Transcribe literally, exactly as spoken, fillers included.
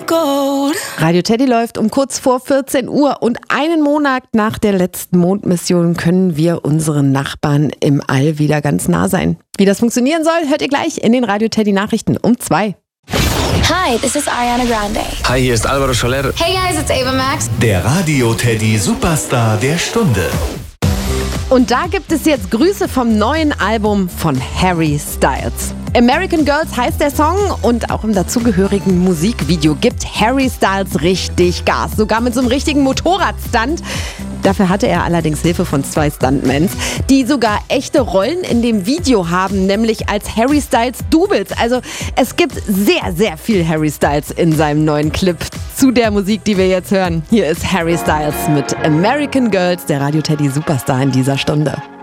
gold. Radio Teddy läuft um kurz vor vierzehn Uhr und einen Monat nach der letzten Mondmission können wir unseren Nachbarn im All wieder ganz nah sein. Wie das funktionieren soll, hört ihr gleich in den Radio Teddy Nachrichten um zwei. Hi, this is Ariana Grande. Hi, hier ist Alvaro Soler. Hey guys, it's Ava Max. Der Radio Teddy Superstar der Stunde. Und da gibt es jetzt Grüße vom neuen Album von Harry Styles. American Girls heißt der Song und auch im dazugehörigen Musikvideo gibt Harry Styles richtig Gas. Sogar mit so einem richtigen Motorradstunt. Dafür hatte er allerdings Hilfe von zwei Stuntmans, die sogar echte Rollen in dem Video haben, nämlich als Harry Styles Doubles. Also es gibt sehr, sehr viel Harry Styles in seinem neuen Clip zu der Musik, die wir jetzt hören. Hier ist Harry Styles mit American Girls, der Radio Teddy Superstar in dieser Stunde.